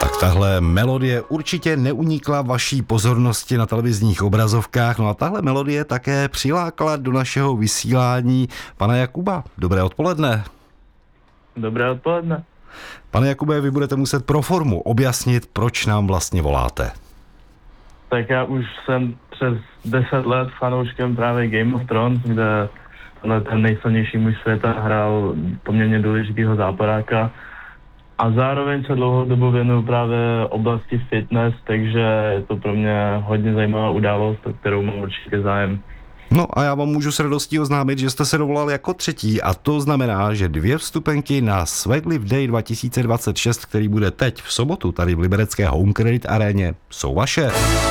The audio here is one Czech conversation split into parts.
Tak tahle melodie určitě neunikla vaší pozornosti na televizních obrazovkách, no a tahle melodie také přilákala do našeho vysílání pana Jakuba. Dobré odpoledne. Dobré odpoledne. Pane Jakube, vy budete muset pro formu objasnit, proč nám vlastně voláte. Tak já už jsem přes 10 let fanouškem právě Game of Thrones, kde ten nejsilnější muž světa hrál poměrně důležitýho záporáka. A zároveň se dlouhou dobu věnuju právě oblasti fitness, takže je to pro mě hodně zajímavá událost, o kterou mám určitě zájem. No a já vám můžu s radostí oznámit, že jste se dovolal jako třetí a to znamená, že 2 vstupenky na Swag Live Day 2026, který bude teď v sobotu tady v liberecké Home Credit aréně, jsou vaše.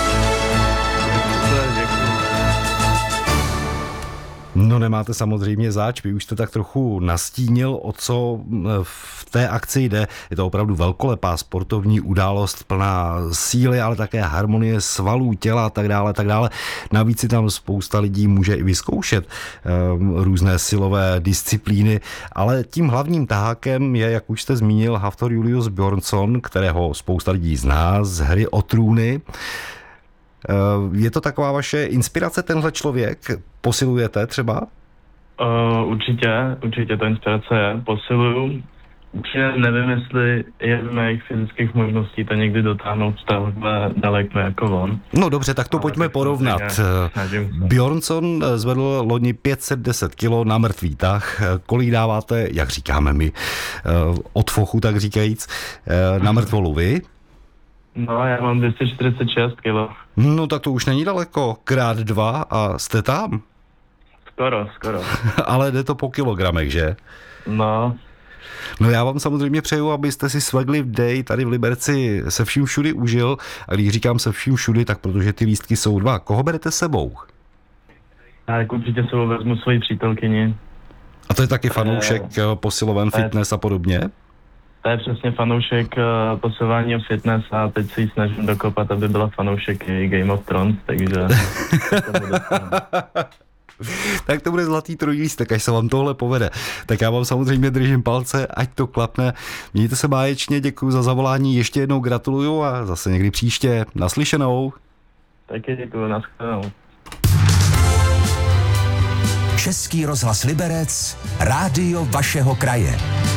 No nemáte samozřejmě zač, vy už jste tak trochu nastínil, o co v té akci jde. Je to opravdu velkolepá sportovní událost plná síly, ale také harmonie svalů, těla a tak dále, tak dále. Navíc si tam spousta lidí může i vyzkoušet různé silové disciplíny, ale tím hlavním tahákem je, jak už jste zmínil, Hafthor Julius Bjornsson, kterého spousta lidí zná z Hry o trůny. Je to taková vaše inspirace, tenhle člověk? Posilujete třeba? Určitě to inspirace je. Posiluju. Určitě nevím, jestli je v mých fyzických možností to někdy dotáhnout takhle daleko jako on. No dobře, tak to pojďme porovnat. Bjornsson zvedl loni 510 kg na mrtvý tah. Kolik dáváte, jak říkáme my, od fochu, tak říkajíc, na mrtvolu vy? No, já mám 246 kg. No tak to už není daleko, krát 2 a jste tam? Skoro. Ale jde to po kilogramech, že? No. No já vám samozřejmě přeju, abyste si Swag Live Day tady v Liberci se vším všudy užil. A když říkám se vším všudy, tak protože ty lístky jsou 2. Koho berete s sebou? Tak určitě sebou vezmu svoji přítelkyni. A to je taky fanoušek posiloven fitness a podobně? To je přesně fanoušek posilování fitness a teď si ji snažím dokopat, aby byla fanoušek i Game of Thrones, takže... Tak to bude zlatý trojlístek, až se vám tohle povede. Tak já vám samozřejmě držím palce, ať to klapne. Mějte se báječně, děkuji za zavolání, ještě jednou gratuluju a zase někdy příště. Naslyšenou. Taky děkuji, nashledanou. Český rozhlas Liberec, rádio vašeho kraje.